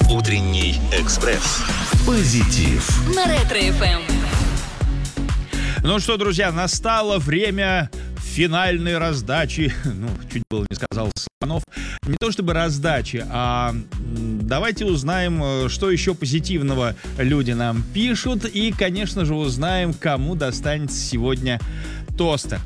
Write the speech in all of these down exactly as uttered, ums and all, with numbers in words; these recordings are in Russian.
Утренний экспресс. Позитив. На Ретро-эф эм. Ну что, друзья, настало время финальной раздачи. Ну, чуть было не сказал Слонов. Не то чтобы раздачи, а давайте узнаем, что еще позитивного люди нам пишут. И, конечно же, узнаем, кому достанется сегодня тостер.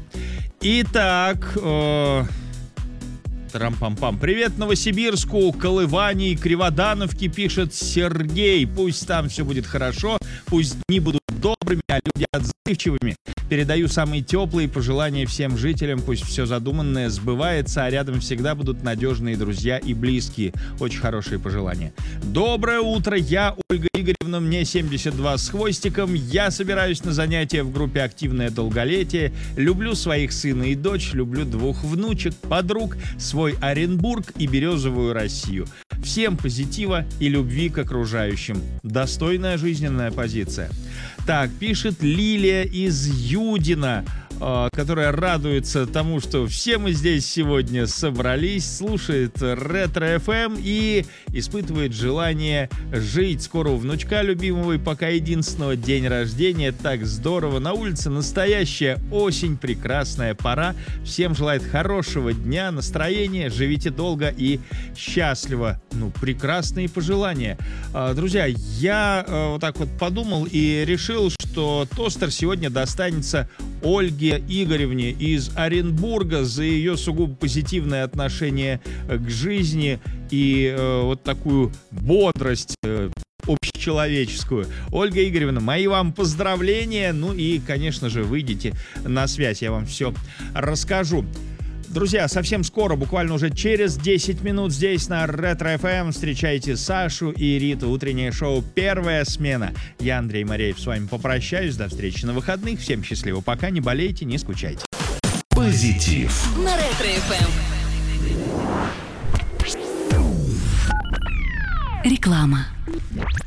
Итак... Э- Трам-пам-пам. Привет Новосибирску, Колыване и Криводановке, пишет Сергей. Пусть там все будет хорошо, пусть дни будут добрыми, а люди отзывчивыми. Передаю самые теплые пожелания всем жителям. Пусть все задуманное сбывается, а рядом всегда будут надежные друзья и близкие. Очень хорошие пожелания. Доброе утро, я Ольга Игоревна, мне семьдесят два с хвостиком. Я собираюсь на занятия в группе «Активное долголетие». Люблю своих сына и дочь, люблю двух внучек, подруг, свой Оренбург и березовую Россию. Всем позитива и любви к окружающим. Достойная жизненная позиция. Так, пишет Лилия из Юдина, которая радуется тому, что все мы здесь сегодня собрались, слушает Ретро-эф эм и испытывает желание жить. Скоро у внучка любимого и пока единственного день рождения. Так здорово. На улице настоящая осень, прекрасная пора. Всем желает хорошего дня, настроения, живите долго и счастливо. Ну, прекрасные пожелания. Друзья, я вот так вот подумал и решил, что тостер сегодня достанется Ольге Игоревне из Оренбурга за ее сугубо позитивное отношение к жизни и э, вот такую бодрость э, общечеловеческую. Ольга Игоревна, мои вам поздравления. Ну и, конечно же, выйдите на связь, я вам все расскажу. Друзья, совсем скоро, буквально уже через десять минут здесь на Ретро-эф эм встречайте Сашу и Риту. Утреннее шоу «Первая смена». Я, Андрей Моряев, с вами попрощаюсь. До встречи на выходных. Всем счастливо. Пока, не болейте, не скучайте. Позитив. На Ретро-эф эм. Реклама.